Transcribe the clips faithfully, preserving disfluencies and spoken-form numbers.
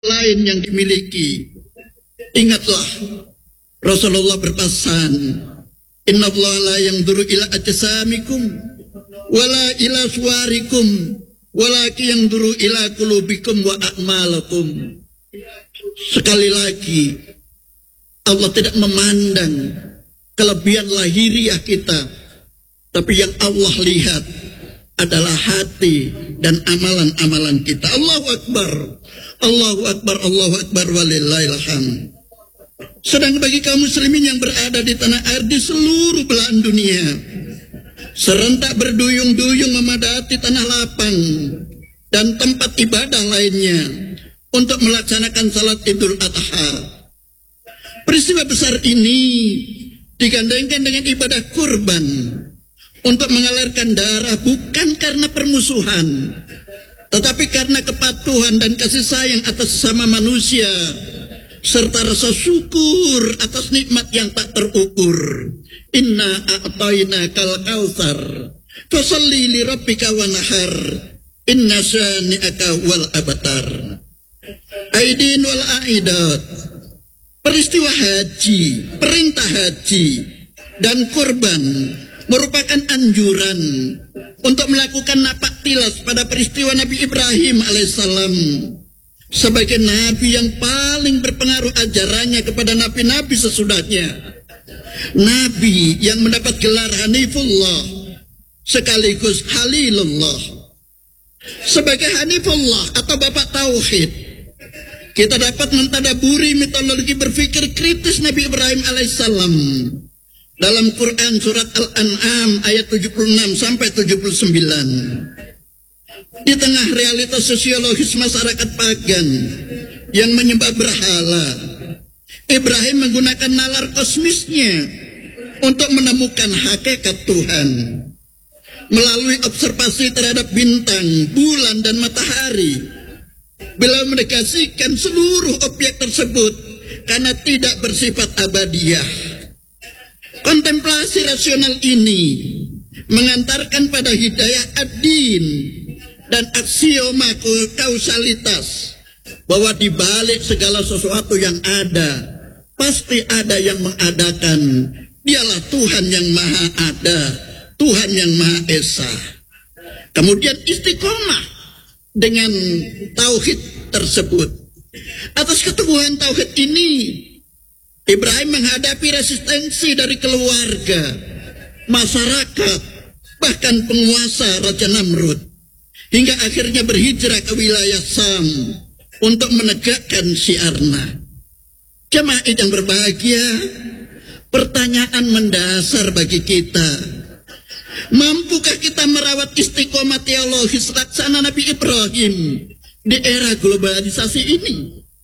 lain yang dimiliki. Ingatlah, Rasulullah berpesan, innallaha la yanzuru ila ajsamikum wala ila suwarikum walakin yanzuru ila qulubikum wa a'malakum. Sekali lagi, Allah tidak memandang kelebihan lahiriah kita, tapi yang Allah lihat adalah hati dan amalan-amalan kita. Allahu Akbar, Allahu Akbar, Allahu Akbar, walillahil hamd. Sedang bagi kaum muslimin yang berada di tanah air di seluruh belahan dunia, serentak berduyung-duyung memadati tanah lapang dan tempat ibadah lainnya untuk melaksanakan salat Idul Adha. Peristiwa besar ini digandengkan dengan ibadah kurban untuk mengalirkan darah, bukan karena permusuhan, tetapi karena kepatuhan dan kasih sayang atas sesama manusia, serta rasa syukur atas nikmat yang tak terukur. Inna a'tainakal kautsar fasalli li rabbika wanhar inna syani'aka wal abtar. Aidin wal aidat. Peristiwa haji, perintah haji dan kurban merupakan anjuran untuk melakukan napak tilas pada peristiwa Nabi Ibrahim alaihissalam sebagai nabi yang paling berpengaruh ajarannya kepada nabi-nabi sesudahnya. Nabi yang mendapat gelar Hanifullah sekaligus Halilullah. Sebagai Hanifullah atau Bapak Tauhid, kita dapat mentadaburi metodologi berpikir kritis Nabi Ibrahim alaihissalam dalam Quran surat Al-An'am ayat tujuh puluh enam sampai tujuh puluh sembilan. Di tengah realitas sosiologis masyarakat pagan yang menyembah berhala, Ibrahim menggunakan nalar kosmisnya untuk menemukan hakikat Tuhan melalui observasi terhadap bintang, bulan, dan matahari. Beliau menegasikan seluruh objek tersebut karena tidak bersifat abadiah. Kontemplasi rasional ini mengantarkan pada hidayah ad-din dan aksioma kausalitas, bahwa di balik segala sesuatu yang ada pasti ada yang mengadakan. Dialah Tuhan yang Maha Ada, Tuhan yang Maha Esa. Kemudian istiqomah dengan tauhid tersebut. Atas keteguhan tauhid ini, Ibrahim menghadapi resistensi dari keluarga, masyarakat, bahkan penguasa Raja Namrud, hingga akhirnya berhijrah ke wilayah Sam untuk menegakkan syiarna. Jemaah yang berbahagia, pertanyaan mendasar bagi kita, mampukah kita merawat istiqomah teologis laksana Nabi Ibrahim di era globalisasi ini?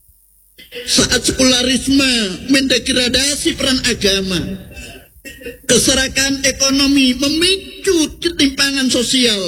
Saat sekularisme mendegradasi peran agama, keserakan ekonomi memicu ketimpangan sosial,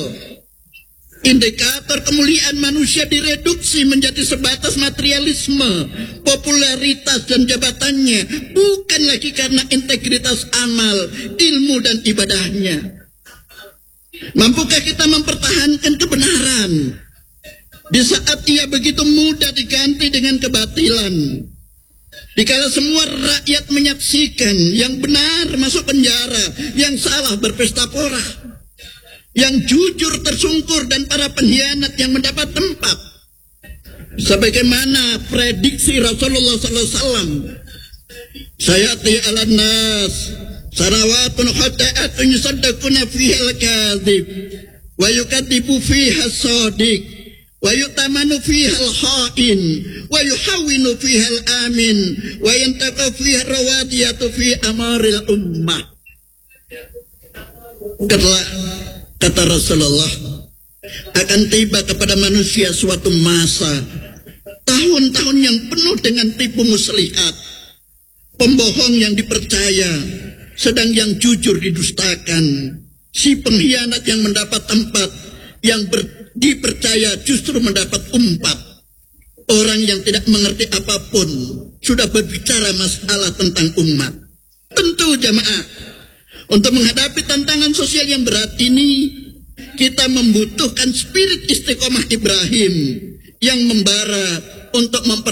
indikator kemuliaan manusia direduksi menjadi sebatas materialisme, popularitas, dan jabatannya, bukan lagi karena integritas amal, ilmu, dan ibadahnya. Mampukah kita mempertahankan kebenaran di saat ia begitu mudah diganti dengan kebatilan? Dikala semua rakyat menyaksikan yang benar masuk penjara, yang salah berpesta pora, yang jujur tersungkur, dan para pengkhianat yang mendapat tempat. Sebagaimana prediksi Rasulullah sallallahu alaihi wasallam, sayati ala nas sarawatun khata'atun yusaddaquna fiha al-kadhib wa yukadzibu fiha as-sadiq wa yutamanu fiha al-kha'in wa yuhawwinu fiha al-amin wa yantaqa fiha rawadiyatu fi amaril ummah. Kata, kata Rasulullah, akan tiba kepada manusia suatu masa, tahun-tahun yang penuh dengan tipu muslihat, pembohong yang dipercaya, sedang yang jujur didustakan, si pengkhianat yang mendapat tempat, yang ber, dipercaya justru mendapat umpat. Orang yang tidak mengerti apapun sudah berbicara masalah tentang umat. Tentu jamaah, untuk menghadapi tantangan sosial yang berat ini, kita membutuhkan spirit istiqomah Ibrahim yang membara untuk memper